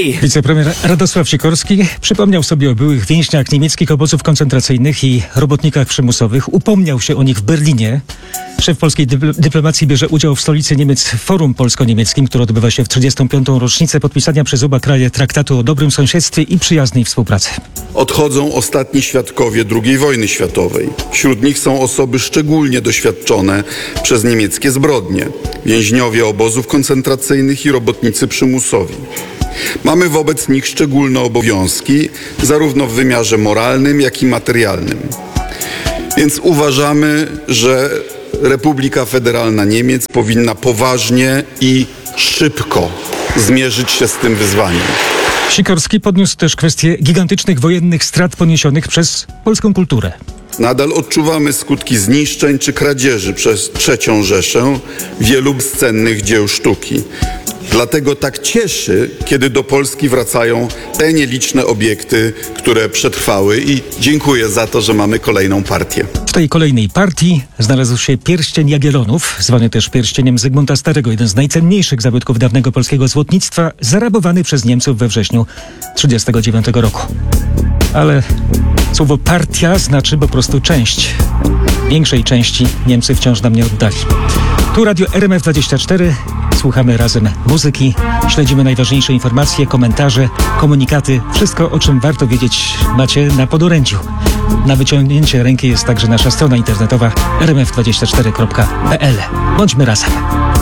Hej! Wicepremier Radosław Sikorski przypomniał sobie o byłych więźniach niemieckich obozów koncentracyjnych i robotnikach przymusowych. Upomniał się o nich w Berlinie. Szef polskiej dyplomacji bierze udział w stolicy Niemiec w forum polsko-niemieckim, które odbywa się w 35. rocznicę podpisania przez oba kraje traktatu o dobrym sąsiedztwie i przyjaznej współpracy. Odchodzą ostatni świadkowie II wojny światowej. Wśród nich są osoby szczególnie doświadczone przez niemieckie zbrodnie. Więźniowie obozów koncentracyjnych i robotnicy przymusowi. Mamy wobec nich szczególne obowiązki, zarówno w wymiarze moralnym, jak i materialnym. Więc uważamy, że Republika Federalna Niemiec powinna poważnie i szybko zmierzyć się z tym wyzwaniem. Sikorski podniósł też kwestię gigantycznych wojennych strat poniesionych przez polską kulturę. Nadal odczuwamy skutki zniszczeń czy kradzieży przez III Rzeszę wielu bezcennych dzieł sztuki. Dlatego tak cieszy, kiedy do Polski wracają te nieliczne obiekty, które przetrwały, i dziękuję za to, że mamy kolejną partię. W tej kolejnej partii znalazł się pierścień Jagiellonów, zwany też pierścieniem Zygmunta Starego, jeden z najcenniejszych zabytków dawnego polskiego złotnictwa, zarabowany przez Niemców we wrześniu 1939 roku. Ale słowo partia znaczy po prostu część. Większej części Niemcy wciąż nam nie oddali. Tu Radio RMF24. Słuchamy razem muzyki, śledzimy najważniejsze informacje, komentarze, komunikaty. Wszystko, o czym warto wiedzieć, macie na podorędziu. Na wyciągnięcie ręki jest także nasza strona internetowa rmf24.pl. Bądźmy razem.